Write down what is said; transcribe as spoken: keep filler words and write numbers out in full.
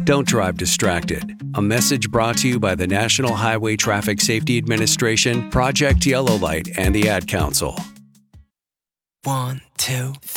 Don't drive distracted. A message brought to you by the National Highway Traffic Safety Administration, Project Yellow Light, and the Ad Council. One, two, three.